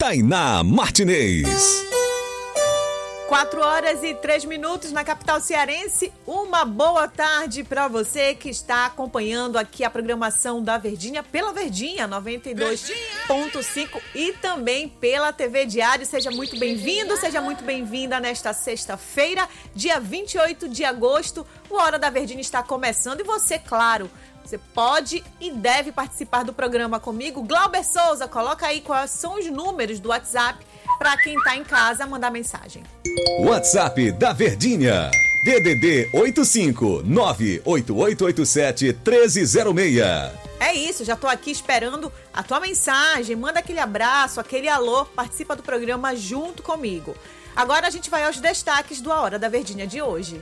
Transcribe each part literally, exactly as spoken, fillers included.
Tainá Martinez. Quatro horas e três minutos na capital cearense. Uma boa tarde para você que está acompanhando aqui a programação da Verdinha pela Verdinha noventa e dois ponto cinco e também pela T V Diário. Seja muito bem-vindo, seja muito bem-vinda nesta sexta-feira, dia vinte e oito de agosto. O Hora da Verdinha está começando e você, claro, você pode e deve participar do programa comigo. Glauber Souza, coloca aí quais são os números do WhatsApp para quem está em casa mandar mensagem. WhatsApp da Verdinha, D D D oito cinco nove oito oito oito sete um três zero seis. É isso, já tô aqui esperando a tua mensagem, manda aquele abraço, aquele alô, participa do programa junto comigo. Agora a gente vai aos destaques do A Hora da Verdinha de hoje.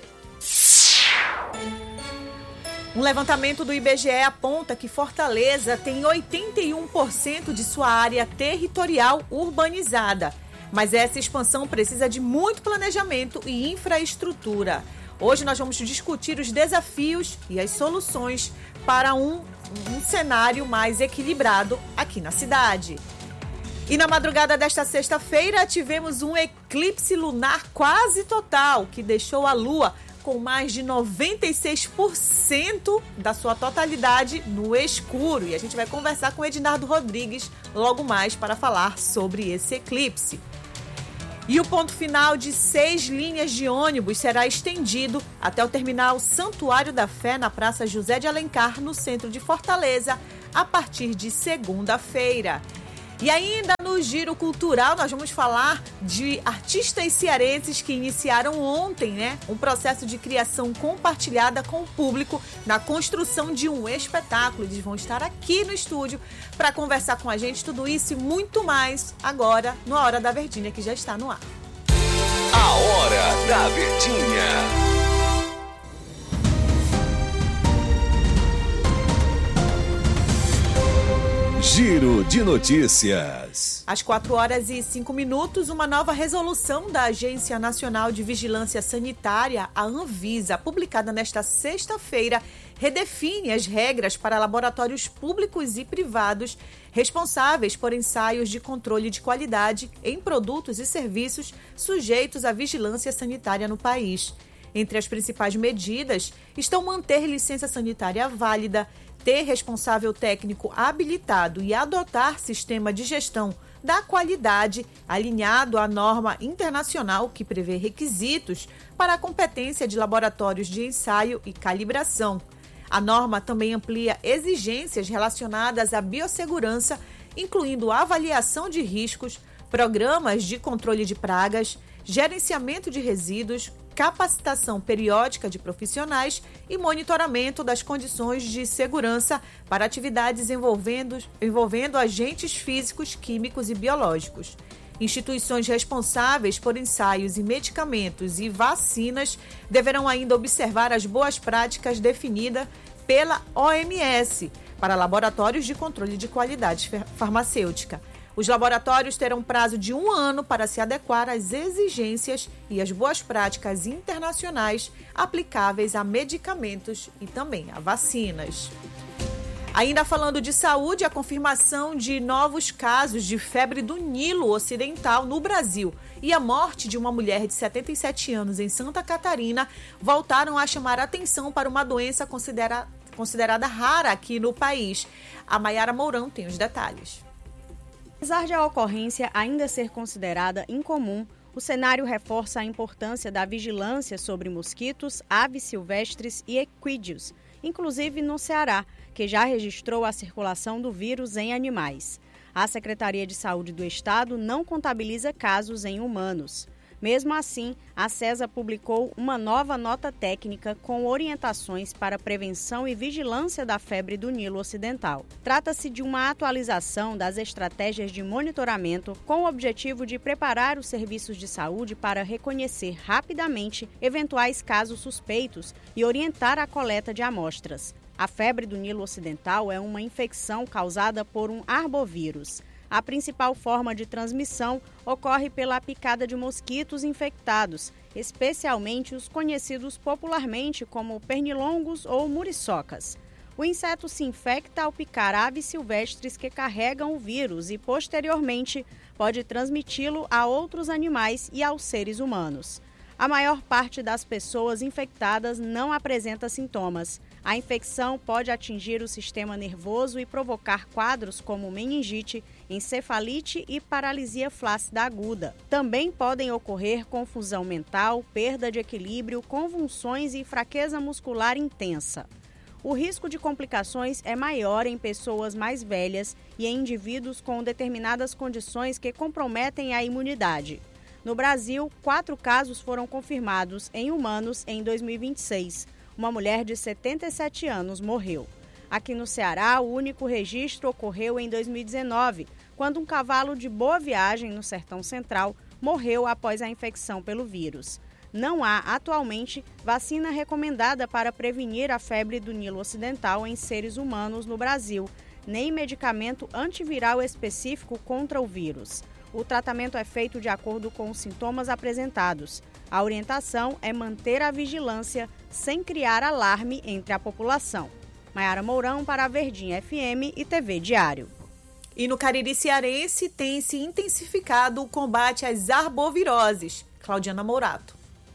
Um levantamento do I B G E aponta que Fortaleza tem oitenta e um por cento de sua área territorial urbanizada. Mas essa expansão precisa de muito planejamento e infraestrutura. Hoje nós vamos discutir os desafios e as soluções para um, um cenário mais equilibrado aqui na cidade. E na madrugada desta sexta-feira tivemos um eclipse lunar quase total, que deixou a Lua com mais de noventa e seis por cento da sua totalidade no escuro. E a gente vai conversar com o Ednardo Rodrigues logo mais para falar sobre esse eclipse. E o ponto final de seis linhas de ônibus será estendido até o terminal Santuário da Fé, na Praça José de Alencar, no centro de Fortaleza, a partir de segunda-feira. E ainda no Giro Cultural, nós vamos falar de artistas cearenses que iniciaram ontem, né, um processo de criação compartilhada com o público na construção de um espetáculo. Eles vão estar aqui no estúdio para conversar com a gente, tudo isso e muito mais agora no A Hora da Verdinha, que já está no ar. A Hora da Verdinha. Giro de notícias. Às quatro horas e cinco minutos, uma nova resolução da Agência Nacional de Vigilância Sanitária, a Anvisa, publicada nesta sexta-feira, redefine as regras para laboratórios públicos e privados responsáveis por ensaios de controle de qualidade em produtos e serviços sujeitos à vigilância sanitária no país. Entre as principais medidas estão manter licença sanitária válida, ter responsável técnico habilitado e adotar sistema de gestão da qualidade alinhado à norma internacional que prevê requisitos para a competência de laboratórios de ensaio e calibração. A norma também amplia exigências relacionadas à biossegurança, incluindo avaliação de riscos, programas de controle de pragas, gerenciamento de resíduos, capacitação periódica de profissionais e monitoramento das condições de segurança para atividades envolvendo, envolvendo agentes físicos, químicos e biológicos. Instituições responsáveis por ensaios e medicamentos e vacinas deverão ainda observar as boas práticas definidas pela O M S para laboratórios de controle de qualidade farmacêutica. Os laboratórios terão prazo de um ano para se adequar às exigências e às boas práticas internacionais aplicáveis a medicamentos e também a vacinas. Ainda falando de saúde, a confirmação de novos casos de febre do Nilo Ocidental no Brasil e a morte de uma mulher de setenta e sete anos em Santa Catarina voltaram a chamar a atenção para uma doença considera- considerada rara aqui no país. A Mayara Mourão tem os detalhes. Apesar de a ocorrência ainda ser considerada incomum, o cenário reforça a importância da vigilância sobre mosquitos, aves silvestres e equídeos, inclusive no Ceará, que já registrou a circulação do vírus em animais. A Secretaria de Saúde do Estado não contabiliza casos em humanos. Mesmo assim, a SESA publicou uma nova nota técnica com orientações para prevenção e vigilância da febre do Nilo Ocidental. Trata-se de uma atualização das estratégias de monitoramento com o objetivo de preparar os serviços de saúde para reconhecer rapidamente eventuais casos suspeitos e orientar a coleta de amostras. A febre do Nilo Ocidental é uma infecção causada por um arbovírus. A principal forma de transmissão ocorre pela picada de mosquitos infectados, especialmente os conhecidos popularmente como pernilongos ou muriçocas. O inseto se infecta ao picar aves silvestres que carregam o vírus e, posteriormente, pode transmiti-lo a outros animais e aos seres humanos. A maior parte das pessoas infectadas não apresenta sintomas. A infecção pode atingir o sistema nervoso e provocar quadros como meningite, encefalite e paralisia flácida aguda. Também podem ocorrer confusão mental, perda de equilíbrio, convulsões e fraqueza muscular intensa. O risco de complicações é maior em pessoas mais velhas e em indivíduos com determinadas condições que comprometem a imunidade. No Brasil, quatro casos foram confirmados em humanos em dois mil e vinte e seis. Uma mulher de setenta e sete anos morreu. Aqui no Ceará, o único registro ocorreu em dois mil e dezenove, quando um cavalo de Boa Viagem, no Sertão Central, morreu após a infecção pelo vírus. Não há, atualmente, vacina recomendada para prevenir a febre do Nilo Ocidental em seres humanos no Brasil, nem medicamento antiviral específico contra o vírus. O tratamento é feito de acordo com os sintomas apresentados. A orientação é manter a vigilância sem criar alarme entre a população. Maiara Mourão para a Verdinha F M e T V Diário. E no Cariri Cearense tem se intensificado o combate às arboviroses. Claudiana Mourato.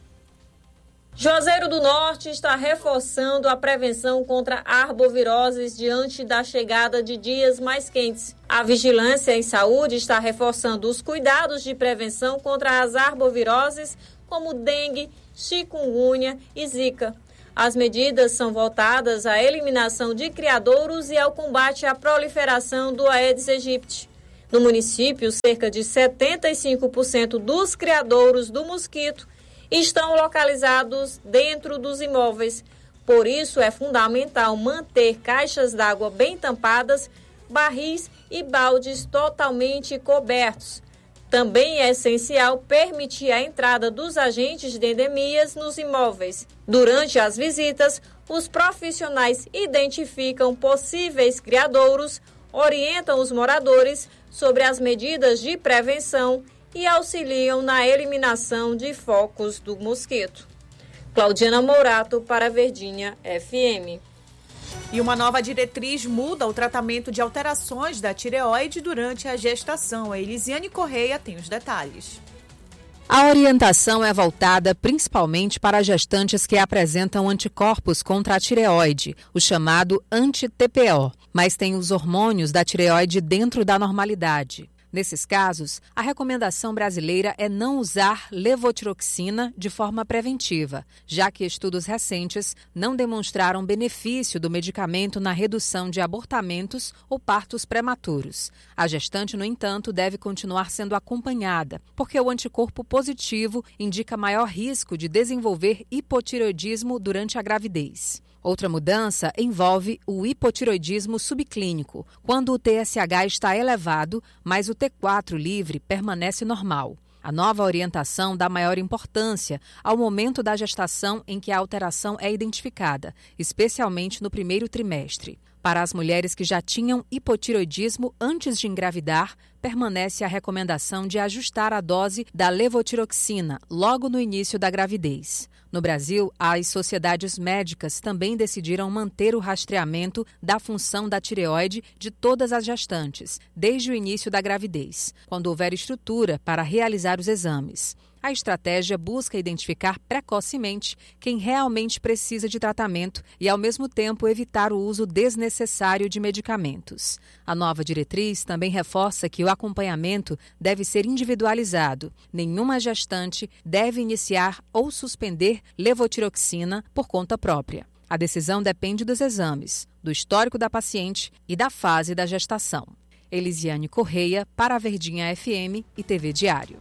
Juazeiro do Norte está reforçando a prevenção contra arboviroses diante da chegada de dias mais quentes. A Vigilância em Saúde está reforçando os cuidados de prevenção contra as arboviroses, como dengue, chikungunya e zika. As medidas são voltadas à eliminação de criadouros e ao combate à proliferação do Aedes aegypti. No município, cerca de setenta e cinco por cento dos criadouros do mosquito estão localizados dentro dos imóveis. Por isso, é fundamental manter caixas d'água bem tampadas, barris e baldes totalmente cobertos. Também é essencial permitir a entrada dos agentes de endemias nos imóveis. Durante as visitas, os profissionais identificam possíveis criadouros, orientam os moradores sobre as medidas de prevenção e auxiliam na eliminação de focos do mosquito. Claudiana Mourato para a Verdinha F M. E uma nova diretriz muda o tratamento de alterações da tireoide durante a gestação. A Elisiane Correia tem os detalhes. A orientação é voltada principalmente para gestantes que apresentam anticorpos contra a tireoide, o chamado anti-T P O, mas tem os hormônios da tireoide dentro da normalidade. Nesses casos, a recomendação brasileira é não usar levotiroxina de forma preventiva, já que estudos recentes não demonstraram benefício do medicamento na redução de abortamentos ou partos prematuros. A gestante, no entanto, deve continuar sendo acompanhada, porque o anticorpo positivo indica maior risco de desenvolver hipotireoidismo durante a gravidez. Outra mudança envolve o hipotireoidismo subclínico, quando o T S H está elevado, mas o T quatro livre permanece normal. A nova orientação dá maior importância ao momento da gestação em que a alteração é identificada, especialmente no primeiro trimestre. Para as mulheres que já tinham hipotireoidismo antes de engravidar, permanece a recomendação de ajustar a dose da levotiroxina logo no início da gravidez. No Brasil, as sociedades médicas também decidiram manter o rastreamento da função da tireoide de todas as gestantes, desde o início da gravidez, quando houver estrutura para realizar os exames. A estratégia busca identificar precocemente quem realmente precisa de tratamento e, ao mesmo tempo, evitar o uso desnecessário de medicamentos. A nova diretriz também reforça que o acompanhamento deve ser individualizado. Nenhuma gestante deve iniciar ou suspender levotiroxina por conta própria. A decisão depende dos exames, do histórico da paciente e da fase da gestação. Elisiane Correia para a Verdinha F M e T V Diário.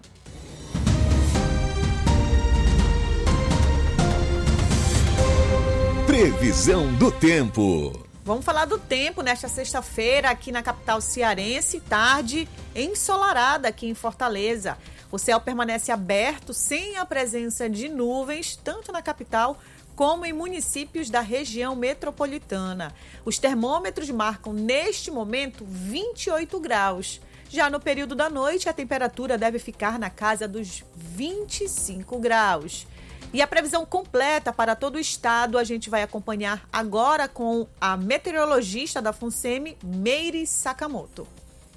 Previsão do tempo. Vamos falar do tempo nesta sexta-feira aqui na capital cearense, tarde ensolarada aqui em Fortaleza. O céu permanece aberto, sem a presença de nuvens, tanto na capital como em municípios da região metropolitana. Os termômetros marcam neste momento vinte e oito graus. Já no período da noite, a temperatura deve ficar na casa dos vinte e cinco graus. E a previsão completa para todo o estado a gente vai acompanhar agora com a meteorologista da FUNSEMI, Meire Sakamoto.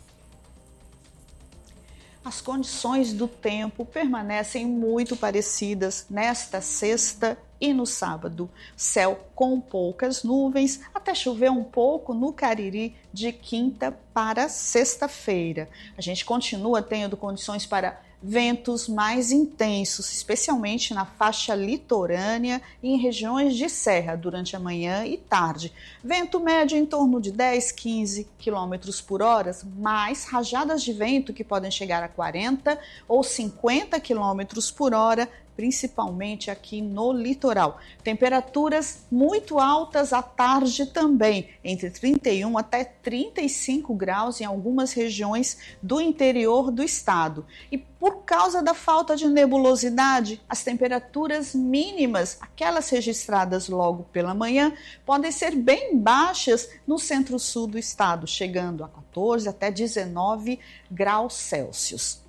As condições do tempo permanecem muito parecidas nesta sexta e no sábado. Céu com poucas nuvens, até chover um pouco no Cariri de quinta para sexta-feira. A gente continua tendo condições para ventos mais intensos, especialmente na faixa litorânea e em regiões de serra durante a manhã e tarde. Vento médio em torno de dez, quinze quilômetros por hora, mais rajadas de vento que podem chegar a quarenta ou cinquenta quilômetros por hora, principalmente aqui no litoral. Temperaturas muito altas à tarde também, entre trinta e um até trinta e cinco graus em algumas regiões do interior do estado. E por causa da falta de nebulosidade, as temperaturas mínimas, aquelas registradas logo pela manhã, podem ser bem baixas no centro-sul do estado, chegando a quatorze até dezenove graus Celsius.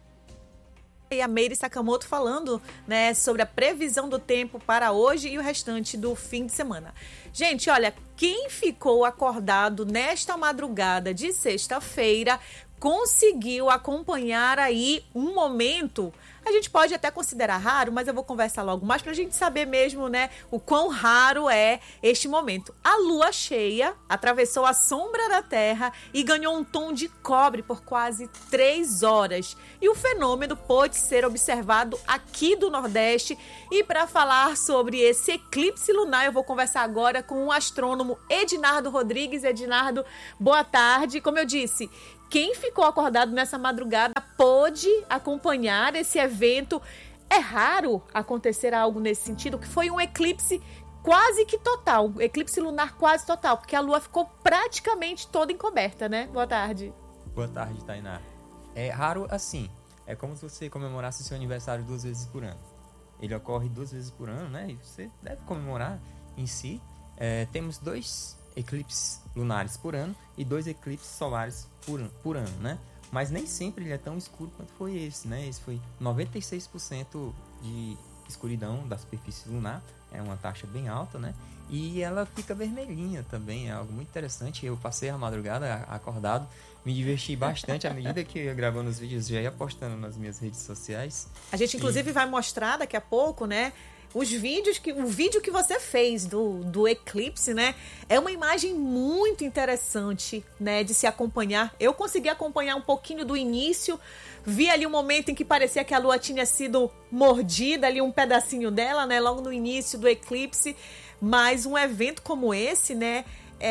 E a Meire Sakamoto falando, né, sobre a previsão do tempo para hoje e o restante do fim de semana. Gente, olha, quem ficou acordado nesta madrugada de sexta-feira conseguiu acompanhar aí um momento, a gente pode até considerar raro, mas eu vou conversar logo mais para a gente saber mesmo, né, o quão raro é este momento. A lua cheia atravessou a sombra da Terra e ganhou um tom de cobre por quase três horas. E o fenômeno pôde ser observado aqui do Nordeste. E para falar sobre esse eclipse lunar, eu vou conversar agora com o astrônomo Ednardo Rodrigues. Ednardo, boa tarde. Como eu disse, quem ficou acordado nessa madrugada pôde acompanhar esse evento. É raro acontecer algo nesse sentido, que foi um eclipse quase que total, eclipse lunar quase total, porque a lua ficou praticamente toda encoberta, né? Boa tarde. Boa tarde, Tainá. É raro assim, é como se você comemorasse seu aniversário duas vezes por ano. Ele ocorre duas vezes por ano, né? E você deve comemorar em si. É, temos dois eclipses lunares por ano e dois eclipses solares por, por ano, né? Mas nem sempre ele é tão escuro quanto foi esse, né? Esse foi noventa e seis por cento de escuridão da superfície lunar, é uma taxa bem alta, né? E ela fica vermelhinha também, é algo muito interessante. Eu passei a madrugada acordado, me diverti bastante à medida que eu ia gravando os vídeos, já ia postando nas minhas redes sociais. A gente inclusive e... vai mostrar daqui a pouco, né? Os vídeos que o vídeo que você fez do, do eclipse, né? É uma imagem muito interessante, né, de se acompanhar. Eu consegui acompanhar um pouquinho do início, vi ali um momento em que parecia que a lua tinha sido mordida, ali um pedacinho dela, né, logo no início do eclipse. Mas um evento como esse, né,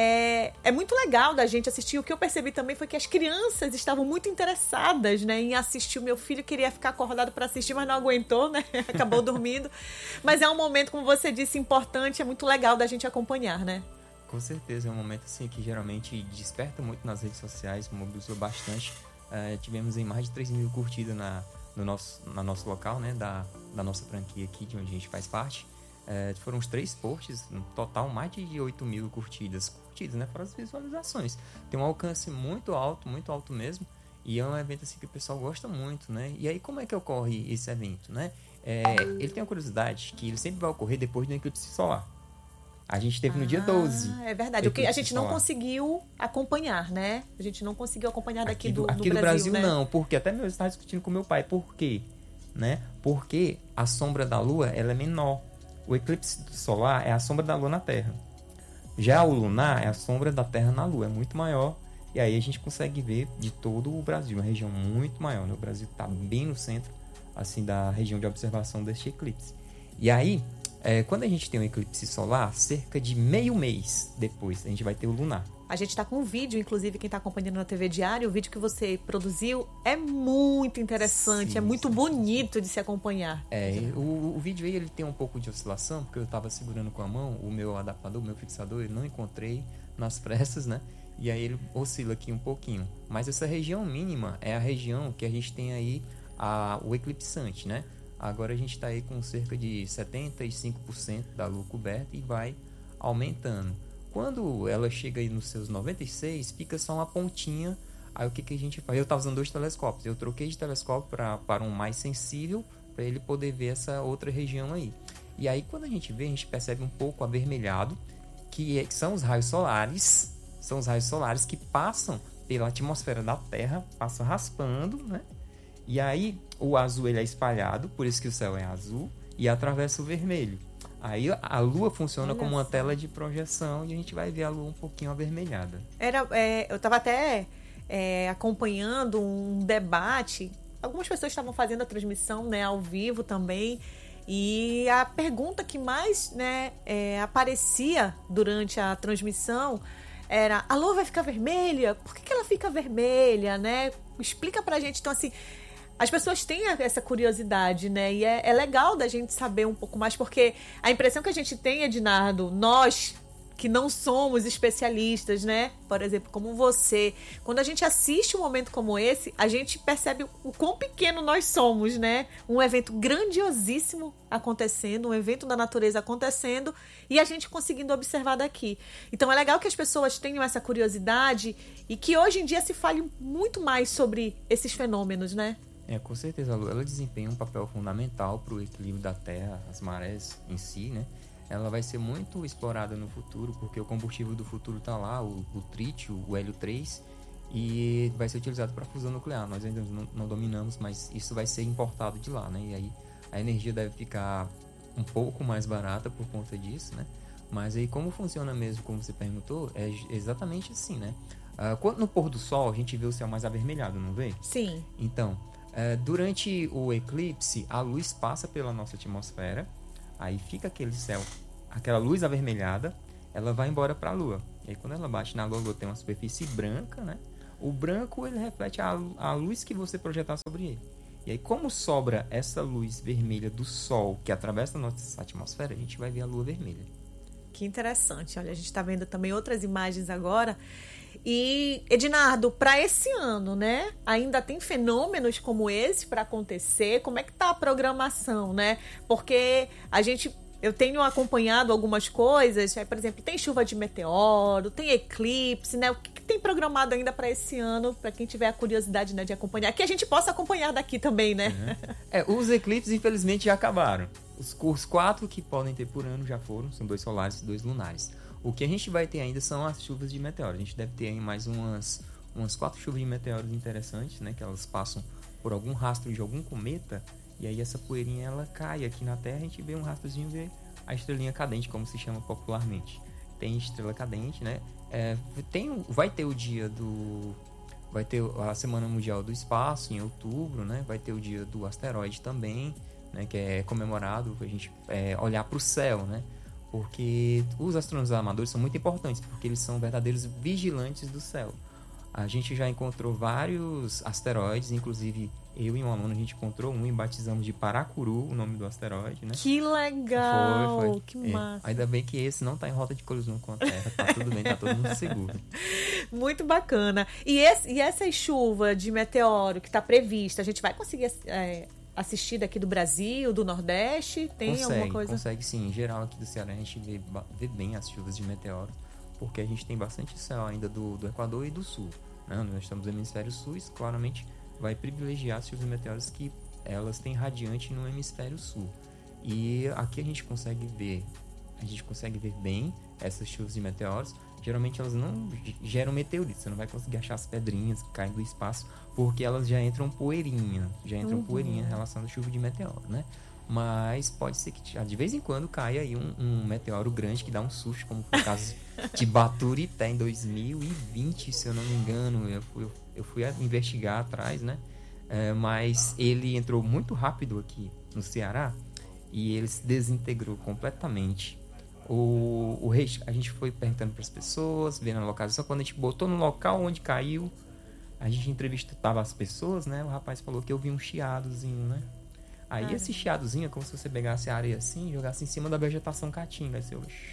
É, é muito legal da gente assistir. O que eu percebi também foi que as crianças estavam muito interessadas, né, em assistir. O meu filho queria ficar acordado para assistir, mas não aguentou, né? Acabou dormindo. Mas é um momento, como você disse, importante. É muito legal da gente acompanhar, né? Com certeza, é um momento assim que geralmente desperta muito nas redes sociais, mobilizou bastante. Uh, tivemos em mais de três mil curtidas na, no nosso, na nosso local, né, da, da nossa franquia aqui, de onde a gente faz parte. É, foram os três posts, no total mais de oito mil curtidas, curtidas, né, fora as visualizações. Tem um alcance muito alto, muito alto mesmo, e é um evento assim que o pessoal gosta muito, né? E aí como é que ocorre esse evento, né? É, ele tem uma curiosidade que ele sempre vai ocorrer depois do eclipse solar. A gente teve no ah, dia doze. É verdade, o que a gente não solar. conseguiu acompanhar, né? A gente não conseguiu acompanhar daqui aqui do, do, aqui do Brasil, Brasil né? não, porque até mesmo eu estava discutindo com meu pai, por quê? Né? Porque a sombra da Lua, ela é menor. O eclipse solar é a sombra da Lua na Terra. Já o lunar é a sombra da Terra na Lua, é muito maior. E aí a gente consegue ver de todo o Brasil, uma região muito maior, né? O Brasil está bem no centro, assim, da região de observação deste eclipse. E aí, é, quando a gente tem um eclipse solar, cerca de meio mês depois, a gente vai ter o lunar. A gente está com um vídeo, inclusive, quem está acompanhando na T V Diário, o vídeo que você produziu é muito interessante, sim, é muito sim, bonito sim. de se acompanhar. É, o, o vídeo aí ele tem um pouco de oscilação, porque eu estava segurando com a mão o meu adaptador, o meu fixador, eu não encontrei nas pressas, né? E aí ele oscila aqui um pouquinho. Mas essa região mínima é a região que a gente tem aí a, o eclipsante, né? Agora a gente está aí com cerca de setenta e cinco por cento da lua coberta e vai aumentando. Quando ela chega aí nos seus noventa e seis, fica só uma pontinha. Aí o que, que a gente faz? Eu estava usando dois telescópios. Eu troquei de telescópio pra, para um mais sensível, para ele poder ver essa outra região aí. E aí, quando a gente vê, a gente percebe um pouco avermelhado, que são os raios solares, são os raios solares que passam pela atmosfera da Terra, passam raspando, né? E aí, o azul ele é espalhado, por isso que o céu é azul, e atravessa o vermelho. Aí a Lua funciona Olha como uma tela de projeção e a gente vai ver a Lua um pouquinho avermelhada. Era, é, eu estava até é, acompanhando um debate. Algumas pessoas estavam fazendo a transmissão, né, ao vivo também. E a pergunta que mais, né, é, aparecia durante a transmissão era: a Lua vai ficar vermelha? Por que, que ela fica vermelha, né? Explica pra gente. Então, assim, as pessoas têm essa curiosidade, né? E é, é legal da gente saber um pouco mais, porque a impressão que a gente tem, Ednardo, nós que não somos especialistas, né? Por exemplo, como você, quando a gente assiste um momento como esse, a gente percebe o quão pequeno nós somos, né? Um evento grandiosíssimo acontecendo, um evento da natureza acontecendo e a gente conseguindo observar daqui. Então é legal que as pessoas tenham essa curiosidade e que hoje em dia se fale muito mais sobre esses fenômenos, né? É, com certeza, a Lua, ela desempenha um papel fundamental para o equilíbrio da Terra, as marés em si, né? Ela vai ser muito explorada no futuro, porque o combustível do futuro está lá, o, o trítio, o hélio três, e vai ser utilizado para fusão nuclear. Nós ainda não, não dominamos, mas isso vai ser importado de lá, né? E aí a energia deve ficar um pouco mais barata por conta disso, né? Mas aí como funciona mesmo, como você perguntou, é exatamente assim, né? Uh, quando no pôr do sol a gente vê o céu mais avermelhado, não vê? Sim. Então, uh, durante o eclipse, a luz passa pela nossa atmosfera. Aí fica aquele céu, aquela luz avermelhada, ela vai embora para a Lua. E aí quando ela bate na Lua, a Lua tem uma superfície branca, né? O branco, ele reflete a, a luz que você projetar sobre ele. E aí como sobra essa luz vermelha do Sol que atravessa a nossa atmosfera, a gente vai ver a Lua vermelha. Que interessante. Olha, a gente está vendo também outras imagens agora. E, Ednardo, para esse ano, né? Ainda tem fenômenos como esse para acontecer? Como é que tá a programação, né? Porque a gente... Eu tenho acompanhado algumas coisas, aí, por exemplo, tem chuva de meteoro, tem eclipse, né? O que, que tem programado ainda para esse ano, para quem tiver a curiosidade, né, de acompanhar? Que a gente possa acompanhar daqui também, né? Uhum. É, os eclipses, infelizmente, já acabaram. Os, os quatro que podem ter por ano já foram, são dois solares e dois lunares. O que a gente vai ter ainda são as chuvas de meteoros. A gente deve ter aí mais umas, umas quatro chuvas de meteoros interessantes, né? Que elas passam por algum rastro de algum cometa. E aí essa poeirinha, ela cai aqui na Terra. A gente vê um rastrozinho, vê a estrelinha cadente, como se chama popularmente. Tem estrela cadente, né? É, tem, vai ter o dia do... Vai ter a Semana Mundial do Espaço, em outubro, né? Vai ter o dia do asteroide também, né? Que é comemorado, a gente é, olhar para o céu, né? Porque os astrônomos amadores são muito importantes, porque eles são verdadeiros vigilantes do céu. A gente já encontrou vários asteroides, inclusive eu e um aluno a gente encontrou um e batizamos de Paracuru, o nome do asteroide, né? Que legal! Foi, foi. Que é, massa! Ainda bem que esse não está em rota de colisão com a Terra, tá tudo bem, tá todo mundo seguro. Muito bacana. E, esse, e essa chuva de meteoro que está prevista, a gente vai conseguir... É... assistir daqui do Brasil, do Nordeste? Tem consegue, alguma coisa? Consegue sim. Em geral aqui do Ceará a gente vê, vê bem as chuvas de meteoros, porque a gente tem bastante céu ainda do, do Equador e do Sul, né? Nós estamos no hemisfério sul e claramente vai privilegiar as chuvas de meteoros que elas têm radiante no hemisfério sul. E aqui a gente consegue ver, a gente consegue ver bem essas chuvas de meteoros. Geralmente elas não geram meteoritos, você não vai conseguir achar as pedrinhas que caem do espaço, porque elas já entram poeirinha, já entram uhum. poeirinha em relação à chuva de meteoro, né? Mas pode ser que de vez em quando caia aí um, um meteoro grande que dá um susto, como foi o caso de Baturité em dois mil e vinte, se eu não me engano. Eu fui, eu fui investigar atrás, né? É, mas ele entrou muito rápido aqui no Ceará e ele se desintegrou completamente. O, o, a gente foi perguntando para as pessoas, vendo a localização. Quando a gente botou no local onde caiu, a gente entrevistava as pessoas, né? O rapaz falou que eu vi um chiadozinho, né? Aí ah, esse chiadozinho é como se você pegasse a areia assim e jogasse em cima da vegetação caatinga. Aí você...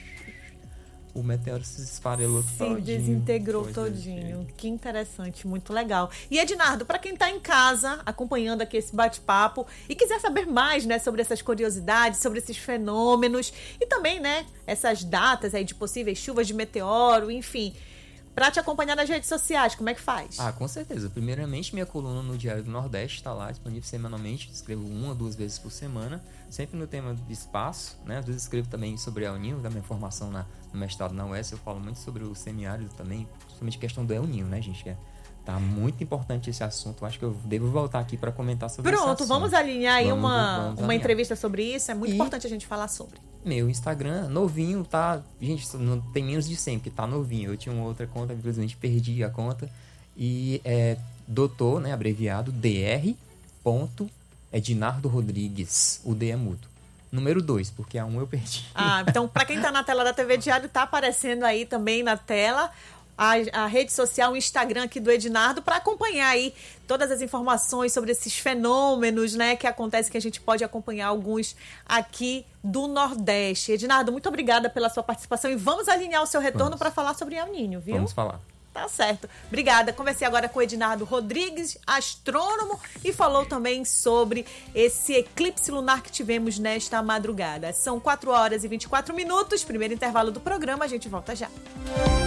O meteoro se esfarelou se todinho. Se desintegrou todinho. Que interessante, muito legal. E Ednardo, para quem está em casa acompanhando aqui esse bate-papo e quiser saber mais, né, sobre essas curiosidades, sobre esses fenômenos e também, né, essas datas aí de possíveis chuvas de meteoro, enfim, Para te acompanhar nas redes sociais, como é que faz? Ah, com certeza. Primeiramente, minha coluna no Diário do Nordeste está lá, disponível semanalmente. Escrevo uma ou duas vezes por semana, sempre no tema de espaço, né? Às vezes escrevo também sobre El Ninho, da minha formação na, no mestrado na U E S. Eu falo muito sobre o semiárido também, principalmente questão do El Ninho, né, gente? Que é, tá muito importante esse assunto. Eu acho que eu devo voltar aqui para comentar sobre isso. Pronto, vamos alinhar aí vamos, uma, vamos uma alinhar. entrevista sobre isso. É muito E... importante a gente falar sobre. Meu Instagram, novinho, tá... Gente, não tem menos de cem, porque tá novinho. Eu tinha uma outra conta, infelizmente perdi a conta. E é doutor, né, abreviado, dr. Ednardo Rodrigues. O D é mudo. Número dois, porque a um eu perdi. Ah, então para quem tá na tela da T V Diário, tá aparecendo aí também na tela a, a rede social, o Instagram aqui do Ednardo, para acompanhar aí todas as informações sobre esses fenômenos, né, que acontecem, que a gente pode acompanhar alguns aqui do Nordeste. Ednardo, muito obrigada pela sua participação e vamos alinhar o seu retorno para falar sobre El Ninho, viu? Vamos falar. Tá certo. Obrigada. Conversei agora com o Ednardo Rodrigues, astrônomo, e falou também sobre esse eclipse lunar que tivemos nesta madrugada. São quatro horas e vinte e quatro minutos, primeiro intervalo do programa, a gente volta já.